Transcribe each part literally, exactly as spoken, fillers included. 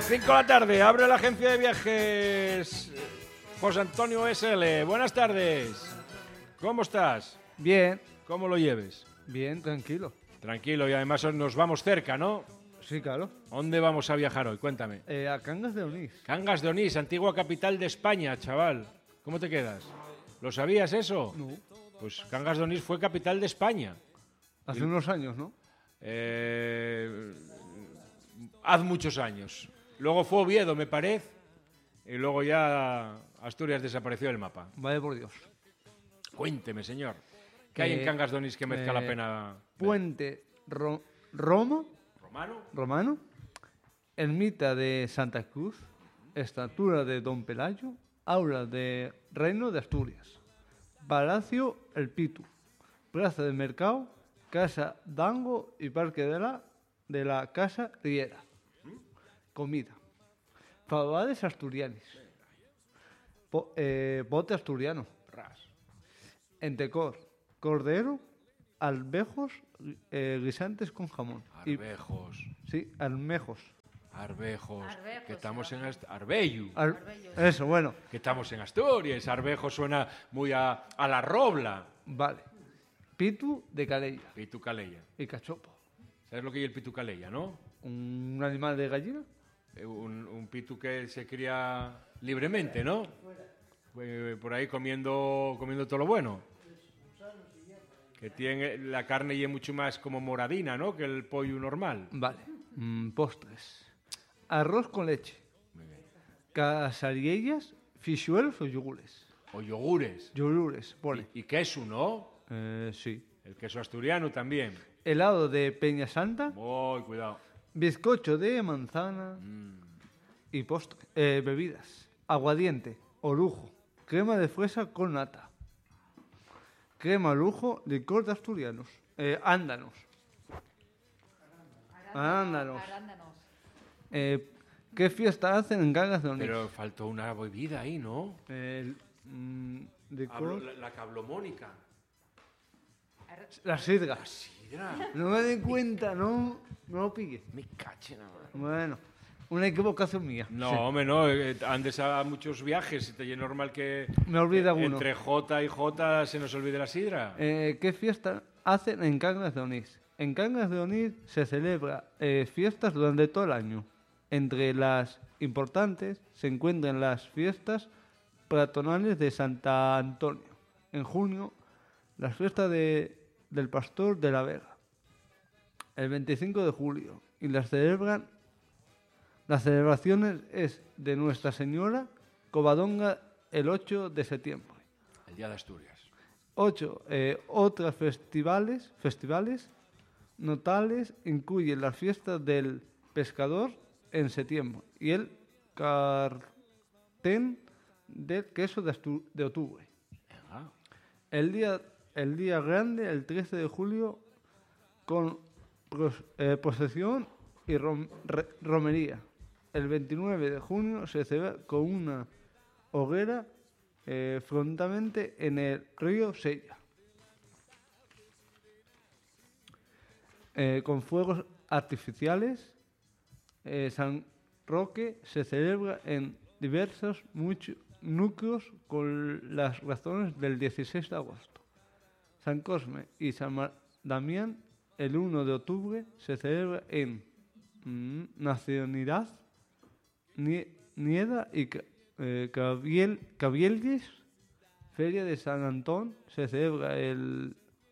cinco de la tarde, abre la agencia de viajes José Antonio S L. Buenas tardes. ¿Cómo estás? Bien. ¿Cómo lo lleves? Bien, tranquilo. Tranquilo, y además nos vamos cerca, ¿no? Sí, claro. ¿Dónde vamos a viajar hoy? Cuéntame. Eh, a Cangas de Onís. Cangas de Onís, antigua capital de España, chaval. ¿Cómo te quedas? ¿Lo sabías eso? No. Pues Cangas de Onís fue capital de España. Hace y... unos años, ¿no? Eh... Haz muchos años. Luego fue Oviedo, me parece, y luego ya Asturias desapareció del mapa. Vaya por Dios. Cuénteme, señor. ¿Qué eh, hay en Cangas de Onís que merezca eh, la pena ver? Puente Ro Roma, ¿Romano? Romano. Ermita de Santa Cruz. Estatua de Don Pelayo. Aula de Reino de Asturias. Palacio El Pitu. Plaza de Mercado. Casa Dango y Parque de la, de la Casa Riera. Comida. Favades asturianis. Po, eh, bote asturiano. Ras. Entecor. Cordero. Albejos eh, guisantes con jamón. Arbejos. Y, sí, almejos. Arbejos. Arbejos que estamos en Ast Arbellu. Ar Eso, bueno. Que estamos en Asturias. Arbejos suena muy a, a la robla. Vale. Pitu de Calella. Pitu Calella. Y cachopo. ¿Sabes lo que es el pitu Calella, no? Un animal de gallina. Un, un pitu que se cría libremente, ¿no? Por ahí comiendo, comiendo todo lo bueno. Que tiene la carne y es mucho más como moradina, ¿no? Que el pollo normal. Vale. Mm, postres. Arroz con leche. Muy bien. Casariellas, fichuelos o yogures. O yogures. Yogures, pone. Y, y queso, ¿no? Eh, sí. El queso asturiano también. Helado de Peña Santa. Muy cuidado. Bizcocho de manzana. Mm. Y postre. Eh, bebidas. Aguardiente. Orujo. Crema de fresa con nata. Crema lujo, licor de asturianos. Eh, ándanos. Arándanos. Arándanos. Eh, ¿Qué fiesta hacen en Cangas de Onís? Pero faltó una bebida ahí, ¿no? Eh, mm, licor... Hablo, la, la cablomónica. La sidra. La sidra. No me di cuenta, no, no lo pille. Me cachen ahora. Bueno, una equivocación mía. No, sí. hombre, no. Andes a muchos viajes y es normal que... Me olvida uno. Entre J y J se nos olvide la sidra. Eh, ¿Qué fiesta hacen en Cangas de Onís? En Cangas de Onís se celebra eh, fiestas durante todo el año. Entre las importantes se encuentran las fiestas patronales de Santa Antonio. En junio, las fiestas de, del Pastor de la Vega. El veinticinco de julio. Y las celebran... Las celebraciones es de Nuestra Señora Covadonga el ocho de septiembre. El Día de Asturias. Ocho, eh, otras festivales, festivales notables incluyen las fiestas del pescador en septiembre y el cartén del queso de, Astu de octubre. Ah. El día, el día grande, el trece de julio, con pros, eh, procesión y rom, re, romería. El veintinueve de junio se celebra con una hoguera eh, frontamente en el río Sella. Eh, con fuegos artificiales, eh, San Roque se celebra en diversos núcleos con las razones del dieciséis de agosto. San Cosme y San Damián el uno de octubre se celebra en mm, Nacionalidad, Nieda y eh, Cabiel, Cabielles. Feria de San Antón se celebra el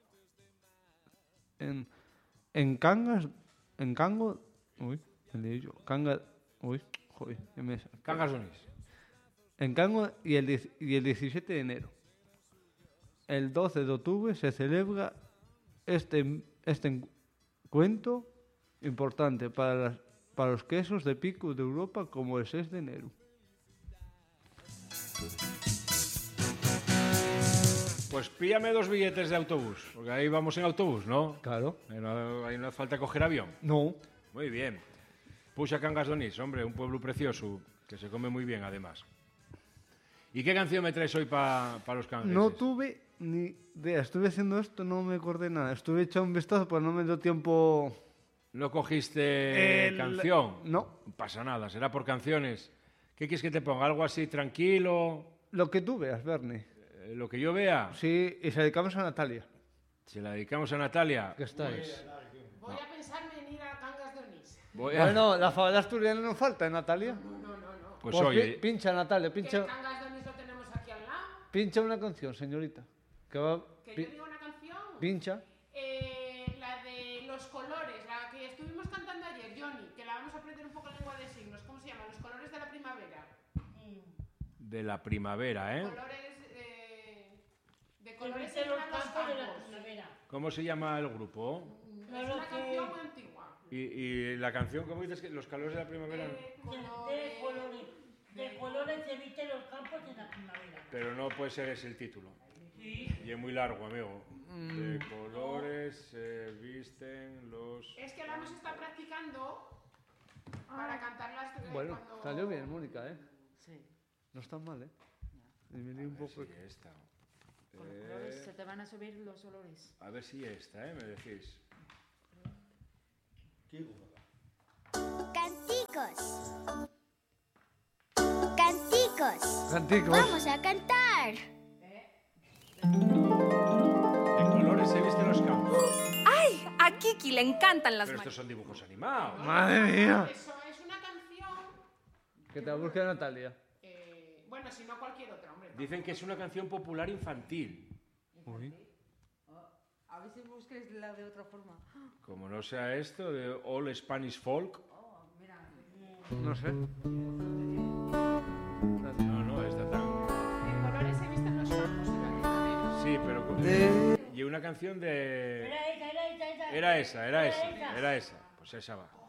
en, en Cangas, en Cango, uy, me leí yo, Cangas, uy, joder, qué me Cangas de Onís. En Cango y el, y el diecisiete de enero. El doce de octubre se celebra este, este encuentro importante para, las, para los quesos de pico de Europa como el seis de enero. Pues píllame dos billetes de autobús, porque ahí vamos en autobús, ¿no? Claro. No, ahí no hace falta coger avión. No. Muy bien. Puxa Cangas de Onís, hombre, un pueblo precioso, que se come muy bien además. ¿Y qué canción me traes hoy para pa los cangueses? No tuve ni idea. Estuve haciendo esto, no me acordé nada. Estuve echando un vistazo, pero no me dio tiempo... ¿No cogiste El- canción? No, No pasa nada, será por canciones. ¿Qué quieres que te ponga? ¿Algo así tranquilo? lo que tú veas, Bernie. Eh, lo que yo vea. Sí, y se dedicamos a Natalia, Se la dedicamos a Natalia. que estáis. Voy a pensarme en ir a Cangas de Onís. Voy a- Bueno, la fabada asturiana no falta, ¿eh, Natalia? No, no, no. Pues Pues pi- oye, pincha, Natalia, Que pincha, Cangas de Onís lo tenemos aquí al lado. pincha una canción, señorita. Que va, Que pi- yo digo una canción. pincha. Eh, la de los colores, la que estuvimos cantando ayer, Johnny, que la vamos a aprender un poco en lengua de signos. ¿Cómo se llama? Los colores de la primavera. de la primavera, ¿eh? Colores eh, de Que colores viste se los llaman los campos de la campos. primavera. ¿Cómo se llama el grupo? Es Claro una que- canción muy antigua. Y, y la canción, ¿cómo dices que los calores de la primavera? Eh, De, de colores- colores, de colores se visten los campos de la primavera. Pero no puede ser ese el título. Sí. Y es muy largo, amigo. De colores se visten los... Es que la hemos estado practicando para cantarlas eh, Bueno, cuando... salió bien, Mónica, ¿eh? Sí, No está mal, ¿eh? Y me lío un poco. Sí, esta. con los Eh, colores se te van a subir los olores. a ver si esta, ¿eh? Me decís. Canticos. Canticos. Canticos. Vamos a cantar. De colores se visten los campos. A Kiki le encantan las Pero estos mariposas. son dibujos animados. Madre mía. Eso es una canción... Que te la busque Natalia. eh, bueno, si no cualquier otra, hombre. Dicen que es una canción popular infantil. Uy. A ver si busques la de otra forma. Como no sea esto, de All Spanish Folk. No sé. No, no, está tan... De colores se visten los campos de la primavera. Sí, pero... Y una canción de... Era esa, era esa, esa. Era esa, era esa, esa. era esa. Pues esa va.